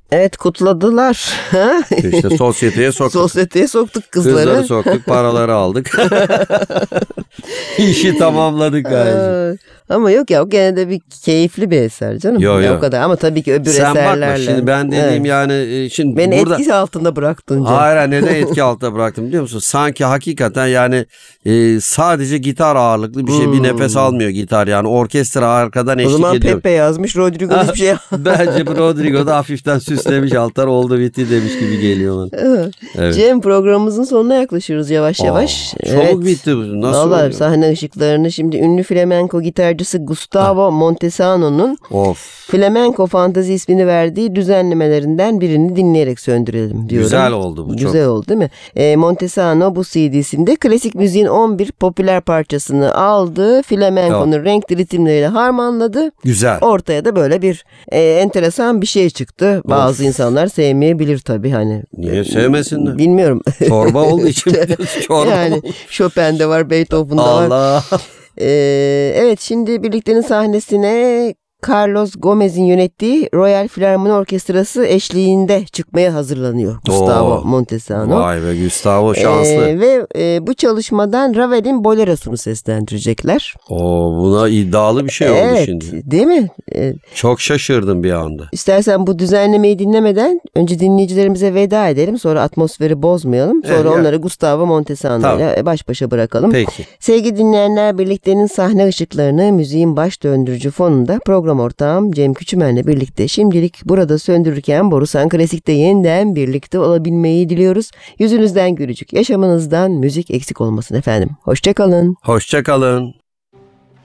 Evet, kutladılar. İşte sosyeteye soktuk. Sosyeteye soktuk kızları. Kızları soktuk, paraları aldık. İşi tamamladık gayet. Ama yok ya, o gene de bir keyifli bir eser canım. Yo, Ya yo. o kadar, ama tabii ki öbür Sen eserlerle. bakma şimdi, ben dediğim Evet. yani şimdi Beni burada... etkisi altında bıraktın Cem. Hayır, neden etki altında bıraktım biliyor musun? Sanki hakikaten yani sadece gitar ağırlıklı bir şey, bir nefes almıyor gitar, yani orkestra arkadan O eşlik zaman ediyor. Pepe yazmış, Rodrigo hiçbir şey Bence bu Rodrigo da hafiften süslemiş, altar oldu bitti demiş gibi geliyor bana. Evet. Cem, programımızın sonuna yaklaşıyoruz yavaş yavaş. Çabuk bitti bu. Nasıl Vallahi oluyor? sahne ışıklarını şimdi ünlü flamenco gitarcısı Gustavo Montesano'nun Of. Flamenco Fantazi ismini verdiği düzenlemelerinden birini dinleyerek söndürelim diyorum. Güzel oldu bu, çok. Güzel oldu değil mi? Montesano bu CD'sinde klasik müziğin 11 popüler parçasını aldı. Flamenco'nun renkli ritimleriyle harmanladı. Güzel. Ortaya da böyle bir enteresan bir şey çıktı. Bazı insanlar sevmeyebilir tabii, hani. Niye sevmesinler? Bilmiyorum. Çorba olduğu için. Çorba Yani oldu. Chopin'de var, Beethoven'da var. Allah. Evet, şimdi birliktenin sahnesine Carlos Gomez'in yönettiği Royal Philharmonic Orkestrası eşliğinde çıkmaya hazırlanıyor Gustavo Montesano. Vay be, Gustavo şanslı. Ve bu çalışmadan Ravel'in Boleros'unu seslendirecekler. Buna iddialı bir şey oldu Evet, şimdi. değil mi? Çok şaşırdım bir anda. İstersen bu düzenlemeyi dinlemeden önce dinleyicilerimize veda edelim. Sonra atmosferi bozmayalım. Sonra onları Gustavo Montesano ile baş başa bırakalım. Peki. Sevgili dinleyenler, birliktenin sahne ışıklarını müziğin baş döndürücü fonunda program ortağım Cem Küçümen'le birlikte şimdilik burada söndürürken Borusan Klasik'te yeniden birlikte olabilmeyi diliyoruz. Yüzünüzden gülücük, yaşamınızdan müzik eksik olmasın efendim. Hoşça kalın. Hoşça kalın.